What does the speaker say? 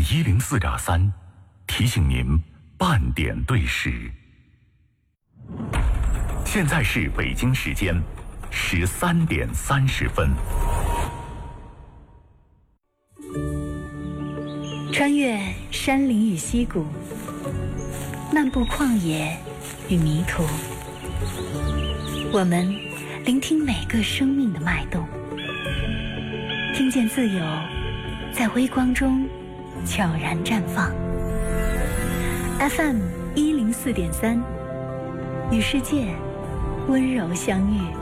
104.3提醒您半点对时。现在是北京时间13点30分。 穿越山林与溪谷，漫步旷野与迷途，我们聆听每个生命的脉动，听见自由在微光中悄然绽放。FM 104.3，与世界温柔相遇。